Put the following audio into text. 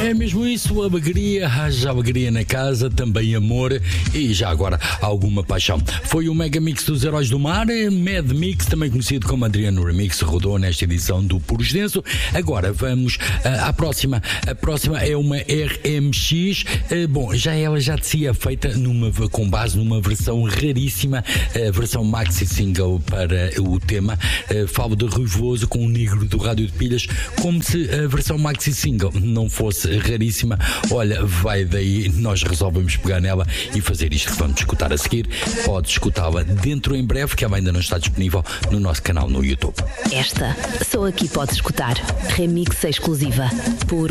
É mesmo isso, alegria, haja alegria na casa, também amor e já agora alguma paixão. Foi o Mega Mix dos Heróis do Mar, Mad Mix, também conhecido como Adriano Remix, rodou nesta edição do Puro Extenso. Agora vamos à próxima. A próxima é uma RMX. Bom, ela já teria feita com base numa versão raríssima, a versão maxi single para o tema. Falo de Rui Veloso com o Negro do Rádio de Pilhas, como se a versão maxi single não fosse raríssima. Olha, vai daí, nós resolvemos pegar nela e fazer isto que vamos escutar a seguir. Pode escutá-la dentro em breve, que ela ainda não está disponível no nosso canal no YouTube. Esta só aqui pode escutar. Remix exclusiva por